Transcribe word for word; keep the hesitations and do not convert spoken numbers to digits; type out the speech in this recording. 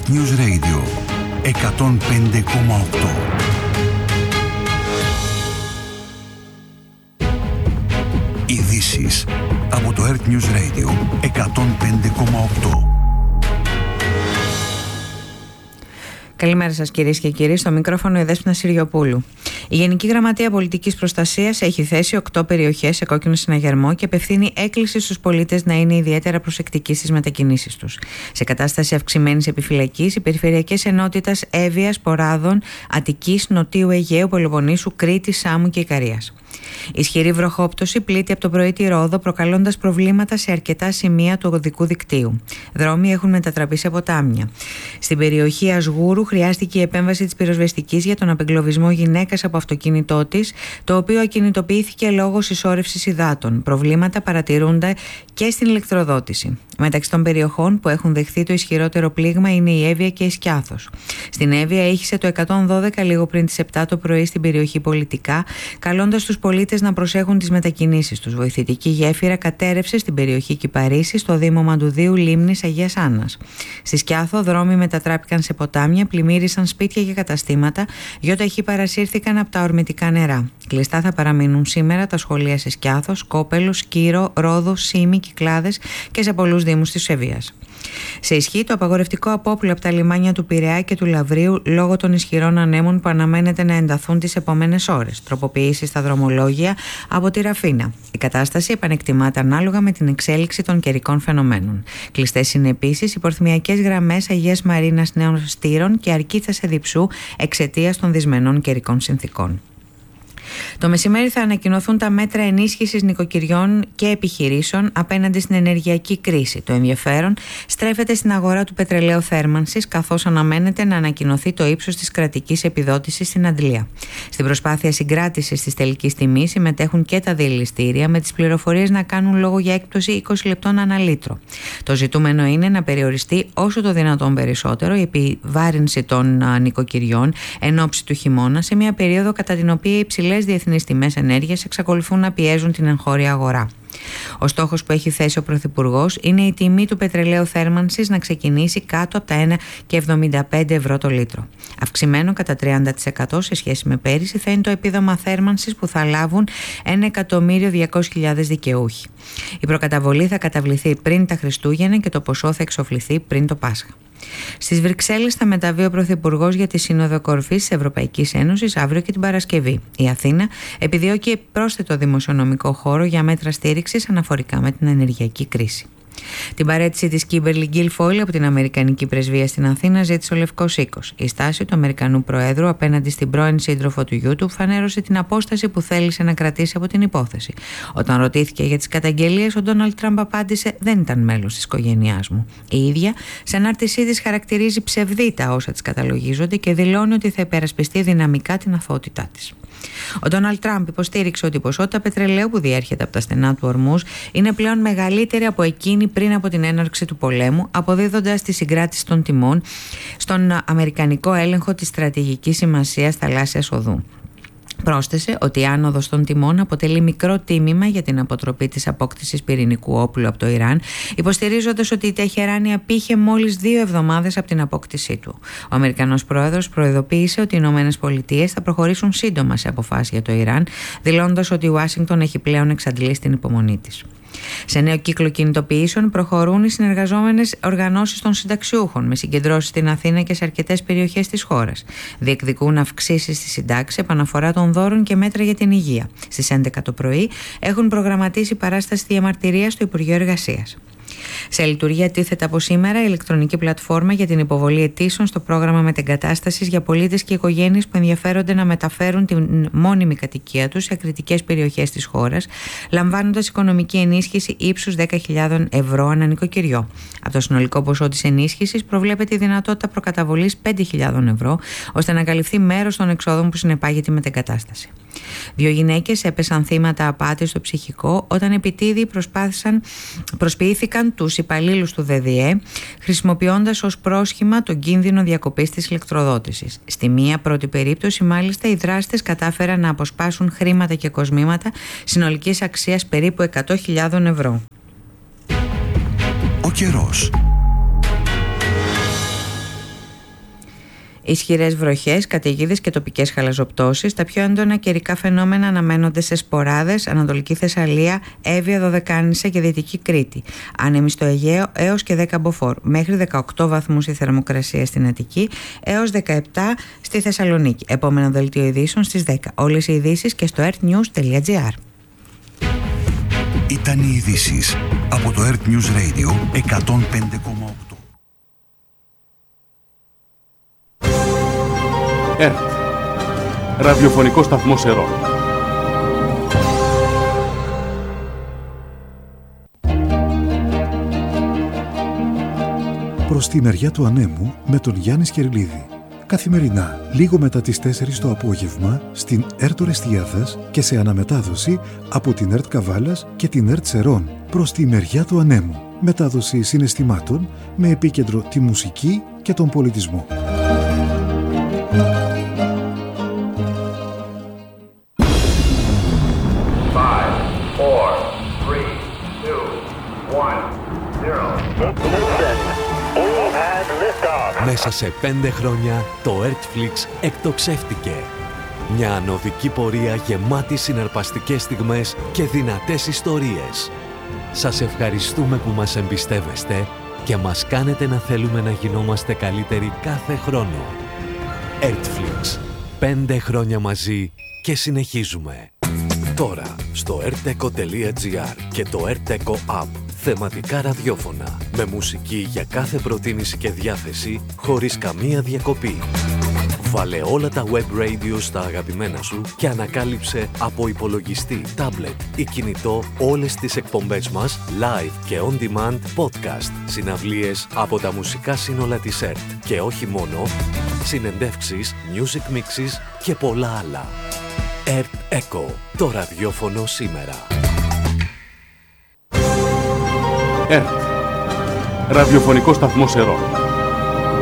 Earth News Radio εκατόν πέντε κόμμα οκτώ. Ειδήσεις από το Earth News Radio εκατόν πέντε κόμμα οκτώ. Καλημέρα σας κυρίες και κύριοι, στο μικρόφωνο η Δέσποινα Συριοπούλου. Η Γενική Γραμματεία Πολιτικής Προστασίας έχει θέσει οκτώ περιοχές σε κόκκινο συναγερμό και απευθύνει έκκληση στους πολίτες να είναι ιδιαίτερα προσεκτικοί στις μετακινήσεις τους. Σε κατάσταση αυξημένης επιφυλακής, οι περιφερειακές ενότητες Εύβοιας, Ποράδων, Αττικής, Νοτίου Αιγαίου, Πελοποννήσου, Κρήτης, Σάμου και Ικαρίας. Ισχυρή βροχόπτωση πλήττει από το πρωί τη Ρόδο, προκαλώντας προβλήματα σε αρκετά σημεία του οδικού δικτύου. Δρόμοι έχουν μετατραπεί σε ποτάμια. Στην περιοχή Ασγούρου χρειάστηκε η επέμβαση της πυροσβεστικής για τον απεγκλωβισμό γυναίκας από αυτοκίνητό της, το οποίο ακινητοποιήθηκε λόγω συσσόρευσης υδάτων. Προβλήματα παρατηρούνται και στην ηλεκτροδότηση. Μεταξύ των περιοχών που έχουν δεχθεί το ισχυρότερο πλήγμα είναι η Εύβοια και η Σκιάθος. Στην Εύβοια ήχησε το εκατόν δώδεκα λίγο πριν τις επτά το πρωί στην περιοχή Πολιτικά, καλώντας τους πολίτες να προσέχουν τις μετακινήσεις τους. Βοηθητική γέφυρα κατέρευσε στην περιοχή Κυπαρίσης, στο Δήμο Μαντουδίου Λίμνης Αγίας Άννας. Στη Σκιάθο, δρόμοι μετατράπηκαν σε ποτάμια, πλημμύρισαν σπίτια και καταστήματα, γιοταχή παρασύρθηκαν από τα ορμητικά νερά. Κλειστά θα παραμείνουν σήμερα τα σχολεία σε Σκιάθο, Σκόπελο, Σκύρο, Ρόδο, Σύμη, Κυκλάδες και σε πολλούς δήμους της Εύβοιας. Σε ισχύ το απαγορευτικό απόπλου από τα λιμάνια του Πειραιά και του Λαβρίου λόγω των ισχυρών ανέμων που αναμένεται να ενταθούν τις επόμενες ώρες. Τροποποιήσεις στα δρομολόγια από τη Ραφίνα. Η κατάσταση επανεκτιμάται ανάλογα με την εξέλιξη των καιρικών φαινομένων. Κλειστές είναι επίσης οι πορθμιακές γραμμές Αγίας Μαρίνας Νέων Στήρων και Αρκίθας Εδιψού εξαιτίας των δυσμενών καιρικών συνθήκων. Το μεσημέρι θα ανακοινωθούν τα μέτρα ενίσχυσης νοικοκυριών και επιχειρήσεων απέναντι στην ενεργειακή κρίση. Το ενδιαφέρον στρέφεται στην αγορά του πετρελαίου θέρμανσης, καθώς αναμένεται να ανακοινωθεί το ύψος της κρατικής επιδότησης στην Αντλία. Στην προσπάθεια συγκράτησης της τελικής τιμής συμμετέχουν και τα διελιστήρια, με τις πληροφορίες να κάνουν λόγο για έκπτωση είκοσι λεπτών ανά λίτρο. Το ζητούμενο είναι να περιοριστεί όσο το δυνατόν περισσότερο η επιβάρυνση των νοικοκυριών εν ώψη του χειμώνα, σε μια περίοδο κατά την οποία οι υψηλές διεθνείς τιμές ενέργειας εξακολουθούν να πιέζουν την εγχώρια αγορά. Ο στόχος που έχει θέσει ο Πρωθυπουργός είναι η τιμή του πετρελαίου θέρμανσης να ξεκινήσει κάτω από τα ένα κόμμα εβδομήντα πέντε ευρώ το λίτρο. Αυξημένο κατά τριάντα τοις εκατό σε σχέση με πέρυσι θα είναι το επίδομα θέρμανσης που θα λάβουν ένα εκατομμύριο διακόσιες χιλιάδες δικαιούχοι. Η προκαταβολή θα καταβληθεί πριν τα Χριστούγεννα και το ποσό θα εξοφληθεί πριν το Πάσχα. Στις Βρυξέλλες θα μεταβεί ο Πρωθυπουργός για τη Σύνοδο Κορυφής της Ευρωπαϊκής Ένωσης αύριο και την Παρασκευή. Η Αθήνα επιδιώκει πρόσθετο δημοσιονομικό χώρο για μέτρα στήριξης αναφορικά με την ενεργειακή κρίση. Την παραίτηση της Κίμπερλι Γκίλφοιλ από την Αμερικανική Πρεσβεία στην Αθήνα ζήτησε ο Λευκός Οίκος. Η στάση του Αμερικανού Προέδρου απέναντι στην πρώην σύντροφο του γιού του φανέρωσε την απόσταση που θέλησε να κρατήσει από την υπόθεση. Όταν ρωτήθηκε για τις καταγγελίες, ο Ντόναλντ Τραμπ απάντησε: «Δεν ήταν μέλος της οικογένειάς μου». Η ίδια, σε ανάρτησή της, χαρακτηρίζει ψευδή τα όσα της καταλογίζονται και δηλώνει ότι θα υπερασπιστεί δυναμικά την αθωότητά της. Ο Ντόναλντ Τραμπ υποστήριξε ότι η ποσότητα πετρελαίου που διέρχεται από τα στενά του Ορμούζ είναι πλέον μεγαλύτερη από εκείνη πριν από την έναρξη του πολέμου, αποδίδοντας τη συγκράτηση των τιμών στον αμερικανικό έλεγχο της στρατηγικής σημασίας θαλάσσιας οδού. Πρόσθεσε ότι η άνοδος των τιμών αποτελεί μικρό τίμημα για την αποτροπή της απόκτησης πυρηνικού όπλου από το Ιράν, υποστηρίζοντας ότι η Τεχεράνη απήχε μόλις δύο εβδομάδες από την απόκτησή του. Ο Αμερικανός Πρόεδρος προειδοποίησε ότι οι Ηνωμένες Πολιτείες θα προχωρήσουν σύντομα σε αποφάσεις για το Ιράν, δηλώνοντας ότι η Ουάσιγκτον έχει πλέον εξαντλήσει την υπομονή της. Σε νέο κύκλο κινητοποιήσεων προχωρούν οι συνεργαζόμενες οργανώσεις των συνταξιούχων, με συγκεντρώσεις στην Αθήνα και σε αρκετές περιοχές της χώρας. Διεκδικούν αυξήσεις στη συντάξη, επαναφορά των δώρων και μέτρα για την υγεία. Στις έντεκα το πρωί έχουν προγραμματίσει παράσταση διαμαρτυρίας στο Υπουργείο Εργασίας. Σε λειτουργία τίθεται από σήμερα η ηλεκτρονική πλατφόρμα για την υποβολή αιτήσεων στο πρόγραμμα μετεγκατάστασης για πολίτες και οικογένειες που ενδιαφέρονται να μεταφέρουν την μόνιμη κατοικία τους σε κριτικές περιοχές της χώρας, λαμβάνοντας οικονομική ενίσχυση ύψους δέκα χιλιάδες ευρώ ανά νοικοκυριό. Από το συνολικό ποσό της ενίσχυσης προβλέπεται η δυνατότητα προκαταβολής πέντε χιλιάδες ευρώ, ώστε να καλυφθεί μέρος των εξόδων που συνεπάγεται η μετεγκατάσταση. Δύο γυναίκες έπεσαν θύματα απάτης στο ψυχικό όταν επιτίδιοι προσπάθησαν, προσποιήθηκαν τους υπαλλήλους του ΔΔΕ, χρησιμοποιώντας ως πρόσχημα τον κίνδυνο διακοπής της ηλεκτροδότησης. Στη μία πρώτη περίπτωση, μάλιστα, οι δράστες κατάφεραν να αποσπάσουν χρήματα και κοσμήματα συνολικής αξίας περίπου εκατό χιλιάδες ευρώ. Ο καιρός. Ισχυρές βροχές, καταιγίδες και τοπικές χαλαζοπτώσεις. Τα πιο έντονα καιρικά φαινόμενα αναμένονται σε Σποράδες, Ανατολική Θεσσαλία, Εύβοια, Δωδεκάνησα και Δυτική Κρήτη. Άνεμοι στο Αιγαίο έως και δέκα μποφόρ. Μέχρι δεκαοκτώ βαθμούς η θερμοκρασία στην Αττική έως δεκαεπτά στη Θεσσαλονίκη. Επόμενο δελτίο ειδήσεων στις δέκα. Όλες οι ειδήσεις και στο ertnews τελεία gr. Ήταν οι ειδήσεις από το Earth News Radio εκατόν πέντε κόμμα οκτώ. Earth, ραδιοφωνικό σταθμό Σερών. Προς τη μεριά του ανέμου με τον Γιάννη Σκερλίδη. Καθημερινά, λίγο μετά τις τέσσερις το απόγευμα, στην ΕΡΤ Ορεστιάδας και σε αναμετάδοση από την ΕΡΤ Καβάλας και την ΕΡΤ Σερών. Προς τη μεριά του ανέμου. Μετάδοση συναισθημάτων με επίκεντρο τη μουσική και τον πολιτισμό. Μέσα σε πέντε χρόνια το Earthflix εκτοξεύτηκε. Μια ανωδική πορεία γεμάτη συναρπαστικές στιγμές και δυνατές ιστορίες. Σας ευχαριστούμε που μας εμπιστεύεστε και μας κάνετε να θέλουμε να γινόμαστε καλύτεροι κάθε χρόνο. Earthflix. Πέντε χρόνια μαζί και συνεχίζουμε. Τώρα στο erteco τελεία gr και το erteco app. Θεματικά ραδιόφωνα με μουσική για κάθε προτίμηση και διάθεση χωρίς καμία διακοπή. Βάλε όλα τα web radio στα αγαπημένα σου και ανακάλυψε από υπολογιστή, tablet ή κινητό όλες τις εκπομπές μας live και on demand podcast, συναυλίες από τα μουσικά σύνολα της ΕΡΤ και όχι μόνο, συνεντεύξεις, music mixes και πολλά άλλα. ΕΡΤ Echo, το ραδιόφωνο σήμερα. ΕΡΤ, ραδιοφωνικό σταθμό Σερών.